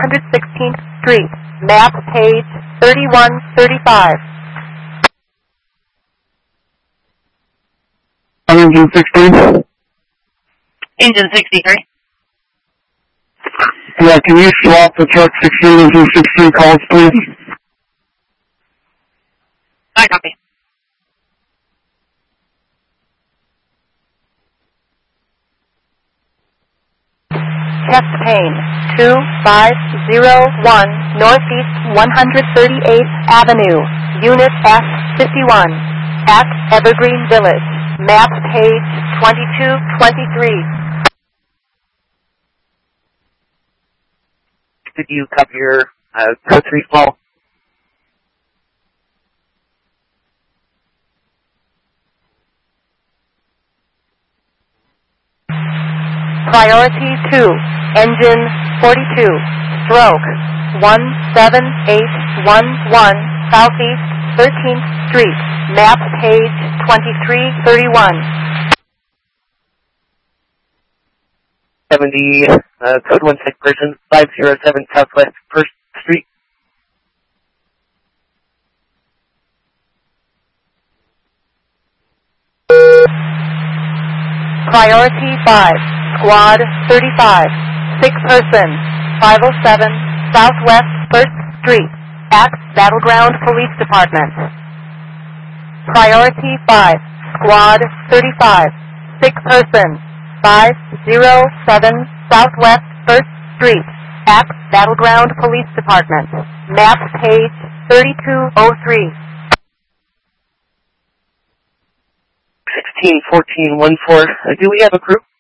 116th Street, map page 3135. Engine 16. Engine 63. Yeah, can you swap the truck 16 engine 16 calls, please? I copy. Chest pain, 2501 Northeast 138th Avenue, Unit F51, at Evergreen Village, map page 2223. Did you copy your code 3 small? Priority 2, engine 42, stroke 17811 Southeast 13th Street, map page 2331. 70, code 16 person, 507 Southwest 1st Street. Priority 5, Squad 35, 6 person, 507 Southwest 1st Street, at Battleground Police Department. Priority 5, Squad 35, 6 person, 507 Southwest 1st Street, at Battleground Police Department. Map page 3203. 161414. Do we have a crew?